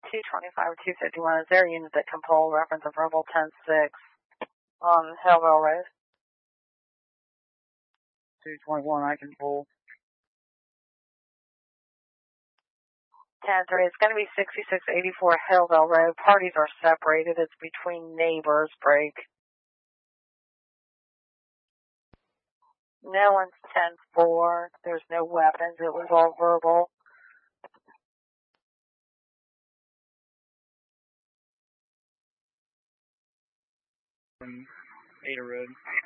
225 or 251. Is there a unit that can pull reference of verbal 10-6 on Hillville Road? 221, I can pull. 10-3, it's going to be 6684 Hillville Road. Parties are separated. It's between neighbors. Break. No one's 10-4. There's no weapons. It was all verbal. Ada Road.